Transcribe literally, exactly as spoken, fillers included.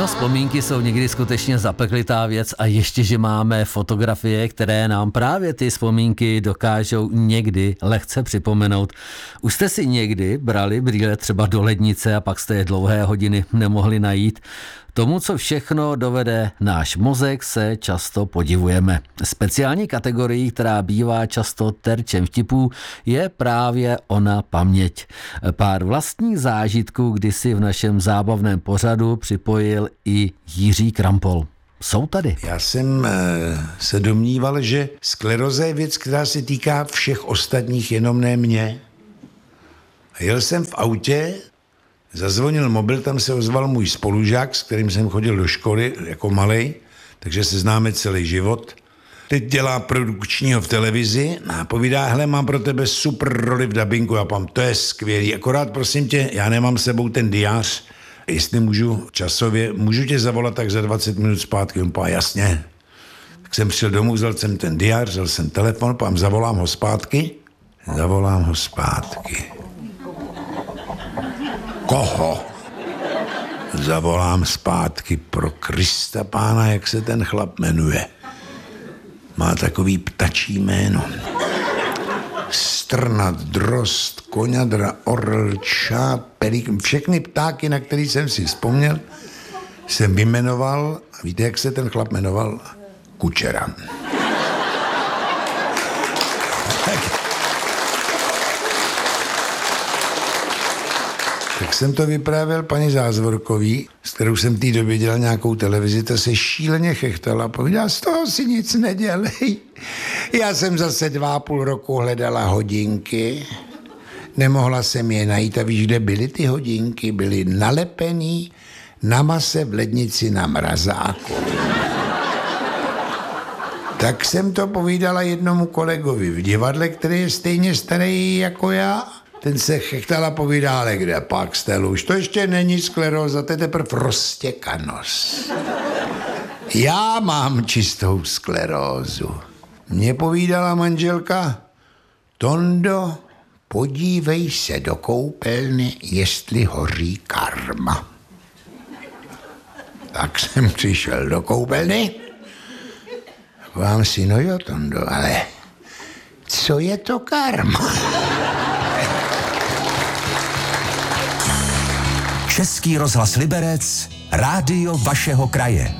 Vzpomínky jsou někdy skutečně zapeklitá věc a ještě, že máme fotografie, které nám právě ty vzpomínky dokážou někdy lehce připomenout. Už jste si někdy brali brýle třeba do lednice a pak jste je dlouhé hodiny nemohli najít? Tomu, co všechno dovede náš mozek, se často podivujeme. Speciální kategorií, která bývá často terčem vtipů, je právě ona paměť. Pár vlastních zážitků kdysi v našem zábavném pořadu připojil i Jiří Krampol. Jsou tady. Já jsem e, se domníval, že skleroza je věc, která se týká všech ostatních, jenom ne mě. Jel jsem v autě, zazvonil mobil, tam se ozval můj spolužák, s kterým jsem chodil do školy jako malej, takže se známe celý život. Teď dělá produkčního v televizi a povídá, hele, mám pro tebe super roli v dabingu. Já pám, to je skvělý, akorát prosím tě, já nemám s sebou ten diář, jestli můžu časově, můžu tě zavolat tak za dvacet minut zpátky. On pá, jasně. Tak jsem přišel domů, vzal jsem ten diář, vzal jsem telefon, pám, zavolám ho zpátky. Zavolám ho zpátky. Koho? Zavolám zpátky, pro Krista pána, jak se ten chlap jmenuje. Má takový ptačí jméno. Strnat, drost, koňadra, orl, čáp, pelík, všechny ptáky, na který jsem si vzpomněl, jsem vyjmenoval. A víte, jak se ten chlap jmenoval? Kučera. Tak. Tak jsem to vyprávěl paní Zázvorkový, s kterou jsem v té době dělal nějakou televizi, ta se šíleně chechtala a povídala, z toho si nic nedělej. Já jsem zase dva a půl roku hledala hodinky, nemohla jsem je najít a víš, kde byly ty hodinky? Byly nalepený na mase v lednici na mrazáku. Tak jsem to povídala jednomu kolegovi v divadle, který je stejně starý jako já. Ten se chechtal a povídá, ale kde pak Steluš, to ještě není skleróza, to je teprve roztěkanost. Já mám čistou sklerózu. Mně povídala manželka, Tondo, podívej se do koupelny, jestli hoří karma. Tak jsem přišel do koupelny. Vám si, no jo, Tondo, ale co je to karma? Český rozhlas Liberec, rádio vašeho kraje.